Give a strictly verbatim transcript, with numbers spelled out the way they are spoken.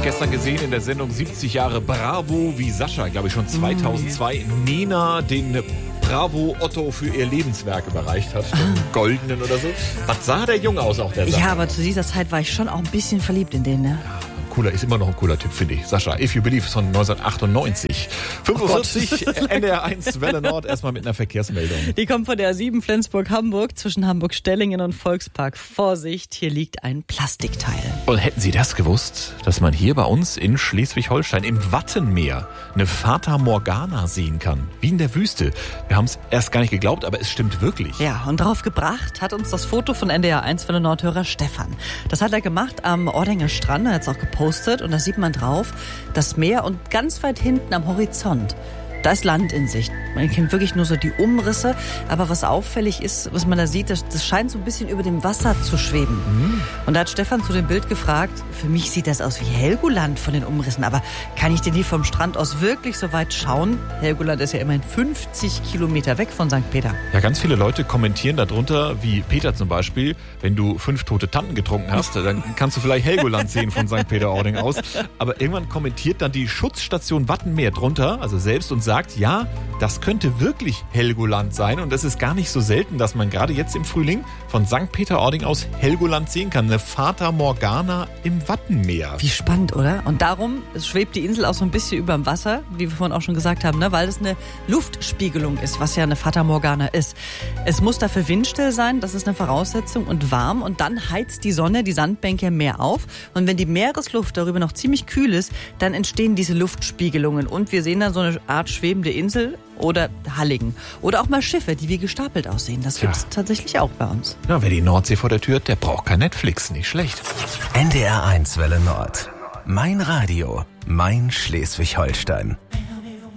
gestern gesehen in der Sendung siebzig Jahre Bravo, wie Sascha, glaube ich, schon zweitausendzwei Nena den Bravo Otto für ihr Lebenswerk überreicht hat. Den goldenen oder so. Was sah der Junge aus, auch der Sascha? Ja, aber zu dieser Zeit war ich schon auch ein bisschen verliebt in den, ne? Cooler, ist immer noch ein cooler Typ, finde ich. Sascha, If You Believe ist von neunzehnhundertachtundneunzig. fünfundvierzig, oh N D R eins, Welle Nord, erstmal mit einer Verkehrsmeldung. Die kommt von der A sieben Flensburg-Hamburg zwischen Hamburg-Stellingen und Volkspark. Vorsicht, hier liegt ein Plastikteil. Und hätten Sie das gewusst, dass man hier bei uns in Schleswig-Holstein im Wattenmeer eine Fata Morgana sehen kann? Wie in der Wüste. Wir haben es erst gar nicht geglaubt, aber es stimmt wirklich. Ja, und drauf gebracht hat uns das Foto von N D R eins Welle Nord-Hörer Stefan. Das hat er gemacht am Ordinger Strand, er hat es auch gepostet. Und da sieht man drauf das Meer und ganz weit hinten am Horizont, da ist Land in Sicht. Man kennt wirklich nur so die Umrisse, aber was auffällig ist, was man da sieht, das, das scheint so ein bisschen über dem Wasser zu schweben. Mhm. Und da hat Stefan zu dem Bild gefragt, für mich sieht das aus wie Helgoland von den Umrissen, aber kann ich denn hier vom Strand aus wirklich so weit schauen? Helgoland ist ja immerhin fünfzig Kilometer weg von Sankt Peter. Ja, ganz viele Leute kommentieren darunter, wie Peter zum Beispiel, wenn du fünf tote Tanten getrunken hast, dann kannst du vielleicht Helgoland sehen von Sankt Peter-Ording aus. Aber irgendwann kommentiert dann die Schutzstation Wattenmeer drunter, also selbst, und sagt, ja, das könnte wirklich Helgoland sein. Und es ist gar nicht so selten, dass man gerade jetzt im Frühling von Sankt Peter-Ording aus Helgoland sehen kann. Eine Fata Morgana im Wattenmeer. Wie spannend, oder? Und darum schwebt die Insel auch so ein bisschen über dem Wasser, wie wir vorhin auch schon gesagt haben, ne? Weil das eine Luftspiegelung ist, was ja eine Fata Morgana ist. Es muss dafür windstill sein, das ist eine Voraussetzung, und warm. Und dann heizt die Sonne die Sandbänke mehr auf. Und wenn die Meeresluft darüber noch ziemlich kühl ist, dann entstehen diese Luftspiegelungen. Und wir sehen dann so eine Art schwebende Insel oder Halligen. Oder auch mal Schiffe, die wie gestapelt aussehen. Das gibt es ja tatsächlich auch bei uns. Ja, wer die Nordsee vor der Tür hat, der braucht kein Netflix. Nicht schlecht. N D R eins Welle Nord. Mein Radio. Mein Schleswig-Holstein.